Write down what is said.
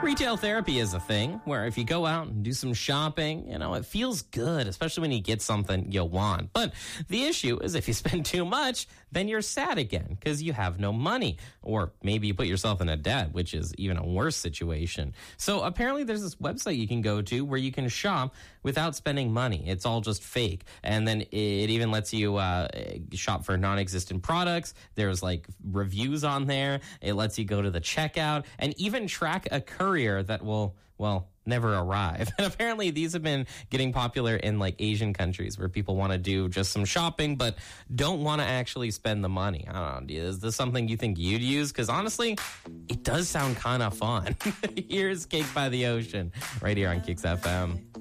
Retail therapy is a thing where if you go out and do some shopping, it feels good, especially when you get something you want. But the issue is if you spend too much, then you're sad again because you have no money. Or maybe you put yourself in a debt, which is even a worse situation. So apparently there's this website you can go to where you can shop without spending money. It's all just fake. And then it even lets you shop for non-existent products. There's like reviews on there. It lets you go to the checkout and even track a courier that will, never arrive. And apparently these have been getting popular in like Asian countries where people want to do just some shopping but don't want to actually spend the money. I don't know. Is this something you think you'd use? Because honestly, it does sound kind of fun. Here's Cake by the Ocean right here on Kicks FM.